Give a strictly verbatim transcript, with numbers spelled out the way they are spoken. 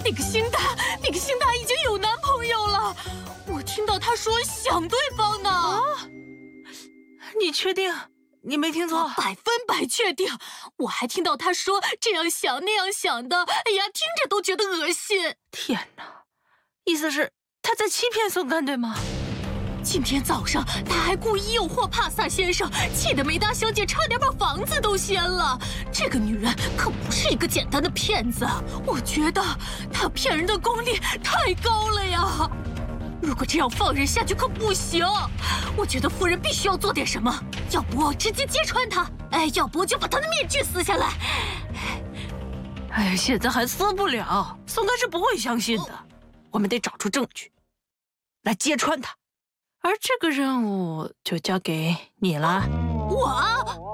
那个辛达，那个辛达已经有男朋友了。我听到他说想对方呢。啊？ 你确定？你没听错？ 百分百确定。我还听到他说这样想那样想的，哎呀，听着都觉得恶心。 天哪！意思是他在欺骗宋丹，对吗？ 今天早上他还故意诱惑帕萨先生，气得梅达小姐差点把房子都掀了。这个女人可不是一个简单的骗子，我觉得她骗人的功力太高了呀！如果这样放任下去可不行，我觉得夫人必须要做点什么，要不直接揭穿她，哎，要不就把她的面具撕下来。 哎，现在还撕不了，宋丹是不会相信的。我们得找出证据，来揭穿她。而这个任务就交给你了。 我？